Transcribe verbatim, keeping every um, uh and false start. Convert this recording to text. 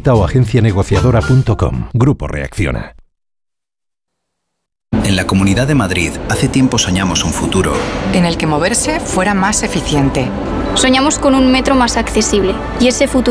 Fomenta o agencia negociadora punto com. Grupo Reacciona. En la Comunidad de Madrid, hace tiempo soñamos un futuro en el que moverse fuera más eficiente. Soñamos con un metro más accesible y ese futuro